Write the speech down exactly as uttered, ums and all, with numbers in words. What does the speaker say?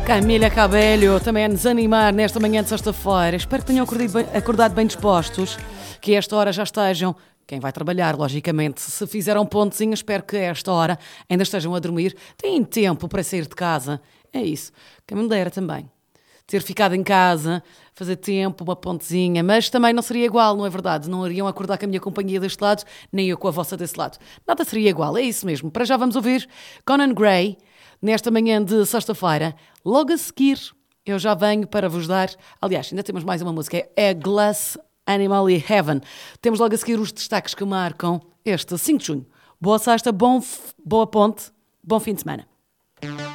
Camila Cabello também a nos animar nesta manhã de sexta-feira. Espero que tenham acordado bem, acordado bem dispostos, que a esta hora já estejam. Quem vai trabalhar, logicamente, se fizeram pontezinho, espero que a esta hora ainda estejam a dormir. Têm tempo para sair de casa. É isso. Quem me dera também. Ter ficado em casa, fazer tempo, uma pontezinha, mas também não seria igual, não é verdade? Não iriam acordar com a minha companhia deste lado, nem eu com a vossa desse lado. Nada seria igual, é isso mesmo. Para já vamos ouvir Conan Gray, nesta manhã de sexta-feira. Logo a seguir, eu já venho para vos dar... Aliás, ainda temos mais uma música, é Glass Animal e Heaven. Temos logo a seguir os destaques que marcam este cinco de junho. Boa sexta, bom, boa ponte, bom fim de semana.